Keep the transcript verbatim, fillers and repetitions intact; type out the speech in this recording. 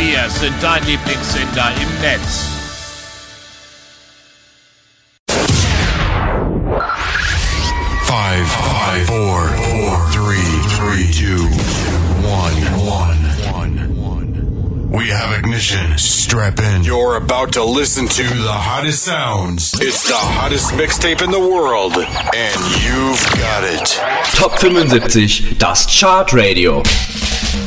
Wir sind dein Lieblingssender im Netz. Five, five, four, four, three, three, two, one, one, one. We have ignition. Strap in. You're about to listen to the hottest sounds. It's the hottest mixtape in the world, and you've got it. Top fünfundsiebzig, das Chart Radio.